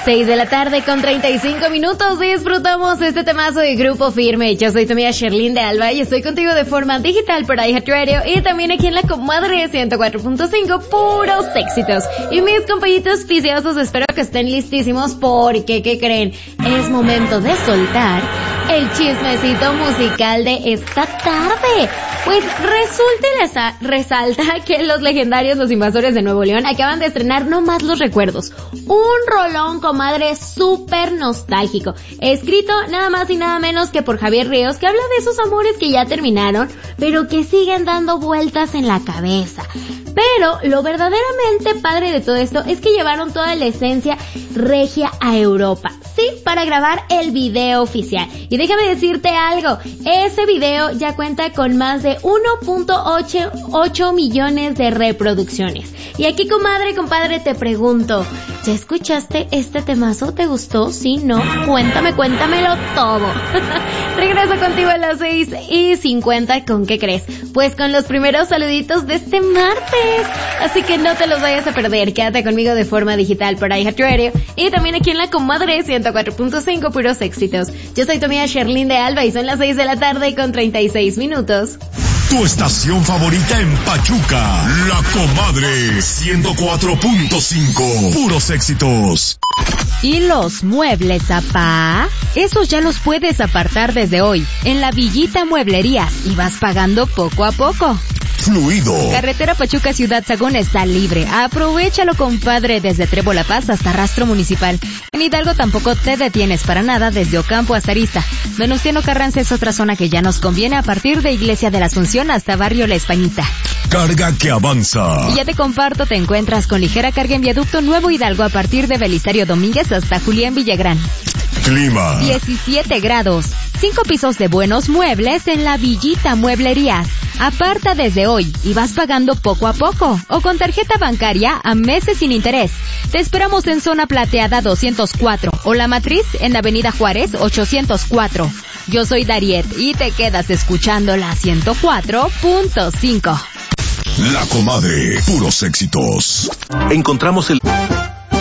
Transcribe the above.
6 de la tarde con 35 minutos. Disfrutamos este temazo de Grupo Firme. Yo soy tu amiga Sherlyn de Alba y estoy contigo de forma digital por iHeartRadio y también aquí en la comadre 104.5, puros éxitos. Y mis compañitos viciosos, espero que estén listísimos porque, ¿qué creen? Es momento de soltar el chismecito musical de esta tarde. Pues resulta y resalta que los legendarios Los Invasores de Nuevo León acaban de estrenar No Más Los Recuerdos. Un rolón, comadre, súper nostálgico. Escrito nada más y nada menos que por Javier Ríos, que habla de esos amores que ya terminaron, pero que siguen dando vueltas en la cabeza. Pero lo verdaderamente padre de todo esto es que llevaron toda la esencia regia a Europa. Sí, para grabar el video oficial. Y déjame decirte algo, ese video ya cuenta con más de 1.8 millones de reproducciones. Y aquí, comadre, compadre, te pregunto, ¿ya escuchaste este temazo? ¿Te gustó? ¿Sí? ¿No? Cuéntamelo todo. Regreso contigo a las 6:50, ¿con qué crees? Pues con los primeros saluditos de este martes. Así que no te los vayas a perder. Quédate conmigo de forma digital por iHeartRadio y también aquí en la comadre 104.5, puros éxitos. Yo soy tu amiga Sherlyn de Alba y son las 6 de la tarde con 36 minutos. Tu estación favorita en Pachuca, La Comadre 104.5, puros éxitos. ¿Y los muebles, apá? Esos ya los puedes apartar desde hoy en la Villita Mueblerías y vas pagando poco a poco. Fluido. Carretera Pachuca Ciudad Sagún está libre. Aprovechalo, compadre, desde Trébol La Paz hasta Rastro Municipal. En Hidalgo tampoco te detienes para nada desde Ocampo hasta Arista. Venustiano Carranza es otra zona que ya nos conviene a partir de Iglesia de la Asunción hasta Barrio La Españita. Carga que avanza. Y ya te comparto, te encuentras con ligera carga en Viaducto Nuevo Hidalgo a partir de Belisario Domínguez hasta Julián Villagrán. Clima. 17 grados. 5 pisos de buenos muebles en la Villita Mueblerías. Aparta desde hoy y vas pagando poco a poco o con tarjeta bancaria a meses sin interés. Te esperamos en Zona Plateada 204 o La Matriz en Avenida Juárez 804. Yo soy Dariet y te quedas escuchando la 104.5. La Comadre, puros éxitos. Encontramos el